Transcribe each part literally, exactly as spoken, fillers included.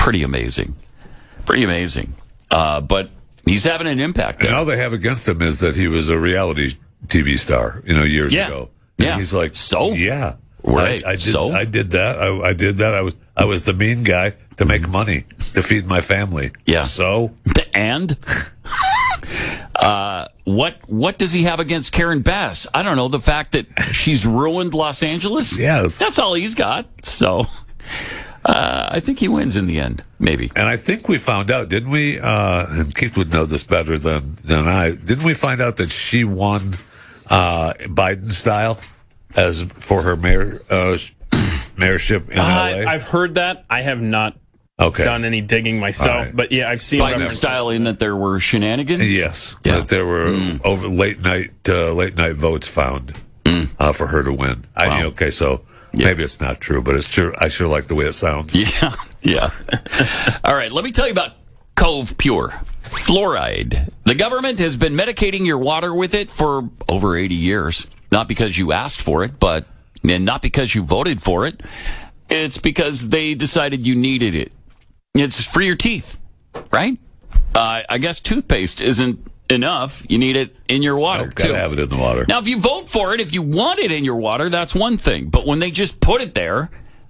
Pretty amazing. Pretty amazing. Uh, but he's having an impact. And all they have against him is that he was a reality T V star, you know, years yeah. ago. And yeah. he's like, so yeah, right. I, I did. So? I did that. I, I did that. I was. I was the mean guy to make money to feed my family. Yeah. So and uh, what what does he have against Karen Bass? I don't know. The fact that she's ruined Los Angeles. Yes, that's all he's got. So. Uh, I think he wins in the end, maybe. And I think we found out, didn't we? Uh, and Keith would know this better than, than I. Didn't we find out that she won uh, Biden style as for her mayor uh, mayorship in uh, L A? I've heard that. I have not okay. done any digging myself, right. but yeah, I've seen Biden style in that there were shenanigans. Yes, yeah. that there were mm. over late night uh, late night votes found mm. uh, for her to win. Wow. I okay, so. Yeah. Maybe it's not true, but it's true. I sure like the way it sounds. Yeah, yeah. All right, let me tell you about Cove Pure. Fluoride. The government has been medicating your water with it for over eighty years. Not because you asked for it, but and not because you voted for it. It's because they decided you needed it. It's for your teeth, right? Uh, I guess toothpaste isn't enough. You need it in your water, oh, gotta too. have it in the water. Now, if you vote for it, if you want it in your water, that's one thing. But when they just put it there,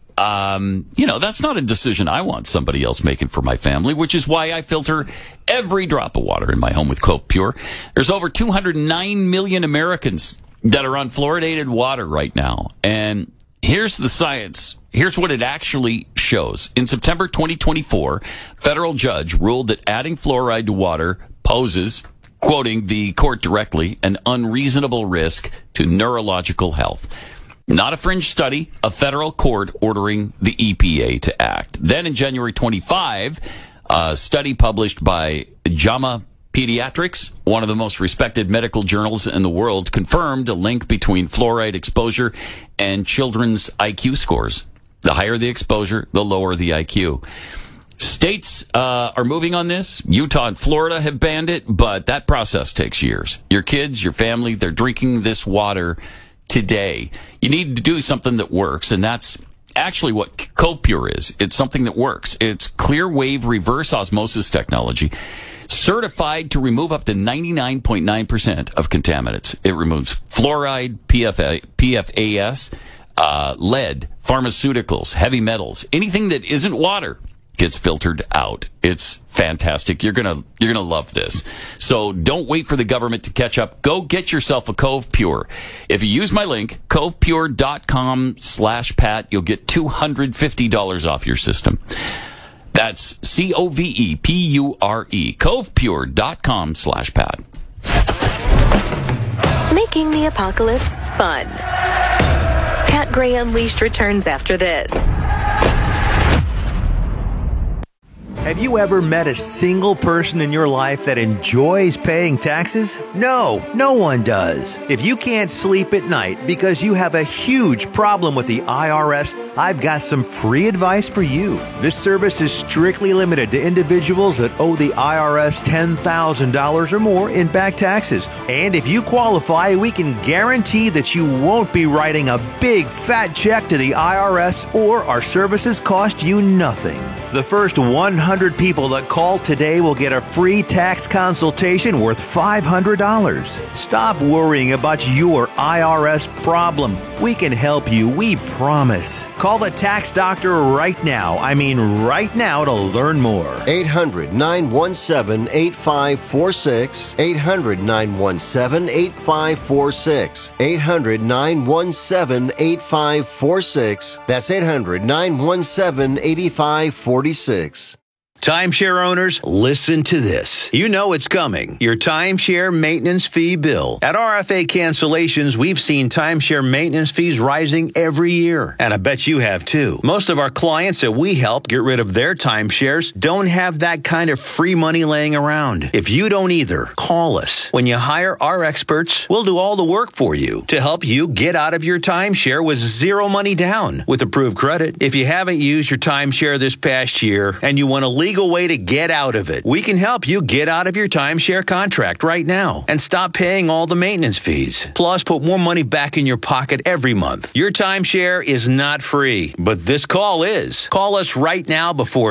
um, you know, that's not a decision I want somebody else making for my family, which is why I filter every drop of water in my home with Cove Pure. There's over two hundred nine million Americans that are on fluoridated water right now. And here's the science. Here's what it actually shows. In September twenty twenty-four, federal judge ruled that adding fluoride to water poses, quoting the court directly, an unreasonable risk to neurological health. Not a fringe study, a federal court ordering the E P A to act. Then in January twenty-fifth, a study published by JAMA Pediatrics, one of the most respected medical journals in the world, confirmed a link between fluoride exposure and children's I Q scores. The higher the exposure, the lower the I Q. States uh, are moving on this. Utah and Florida have banned it, but that process takes years. Your kids, your family, they're drinking this water today. You need to do something that works, and that's actually what Cove Pure is. It's something that works. It's clear wave reverse osmosis technology, certified to remove up to ninety-nine point nine percent of contaminants. It removes fluoride, P F A, P F A S, uh, lead, pharmaceuticals, heavy metals, anything that isn't water gets filtered out. It's fantastic. You're gonna you're gonna love this. So don't wait for the government to catch up. Go get yourself a Cove Pure. If you use my link, covepure.com slash Pat, you'll get two hundred fifty dollars off your system. That's C O V E P U R E. Covepure.com slash Pat. Making the apocalypse fun. Pat Gray Unleashed returns after this. Have you ever met a single person in your life that enjoys paying taxes? No, no one does. If you can't sleep at night because you have a huge problem with the I R S, I've got some free advice for you. This service is strictly limited to individuals that owe the I R S ten thousand dollars or more in back taxes. And if you qualify, we can guarantee that you won't be writing a big fat check to the I R S, or our services cost you nothing. The first one hundred people that call today will get a free tax consultation worth five hundred dollars. Stop worrying about your I R S problem. We can help you, we promise. Call the tax doctor right now. I mean right now to learn more. eight hundred, nine one seven, eight five four six. eight hundred, nine one seven, eight five four six. eight hundred, nine one seven, eight five four six. That's eight hundred, nine one seven, eight five four six. Timeshare owners, listen to this. You know it's coming. Your timeshare maintenance fee bill. At R F A Cancellations, we've seen timeshare maintenance fees rising every year. And I bet you have too. Most of our clients that we help get rid of their timeshares don't have that kind of free money laying around. If you don't either, call us. When you hire our experts, we'll do all the work for you to help you get out of your timeshare with zero money down with approved credit. If you haven't used your timeshare this past year and you want to leave legal way to get out of it. We can help you get out of your timeshare contract right now and stop paying all the maintenance fees. Plus, put more money back in your pocket every month. Your timeshare is not free, but this call is. Call us right now before